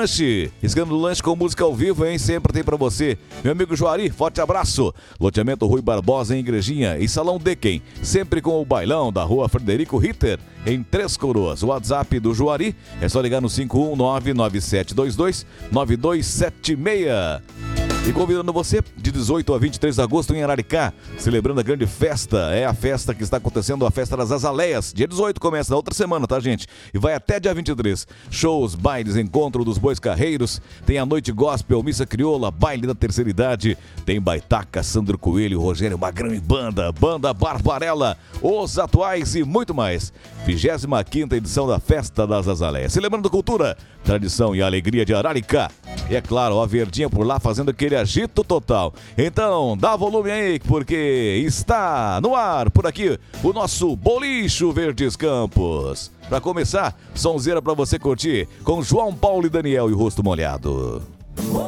Lanche. Esquema do Lanche com música ao vivo, hein? Sempre tem pra você. Meu amigo Juari, forte abraço. Loteamento Rui Barbosa em Igrejinha e Salão Dequem. Sempre com o bailão da rua Frederico Ritter, em Três Coroas. O WhatsApp do Juari é só ligar no 51997229276. E convidando você, de 18 a 23 de agosto em Araricá, celebrando a grande festa. É a festa que está acontecendo, a Festa das Azaleias. Dia 18 começa na outra semana, tá, gente? E vai até dia 23. Shows, bailes, encontro dos bois carreiros. Tem a noite gospel, missa crioula, baile da terceira idade. Tem Baitaca, Sandro Coelho, Rogério Magrão e Banda Barbarella, Os Atuais e muito mais. 25ª edição da Festa das Azaleias. Celebrando cultura, tradição e alegria de Araricá. E é claro, a Verdinha por lá fazendo aquele agito total. Então, dá volume aí, porque está no ar, por aqui, o nosso Bolicho Verdes Campos. Pra começar, sonzeira pra você curtir, com João Paulo e Daniel e o Rosto Molhado.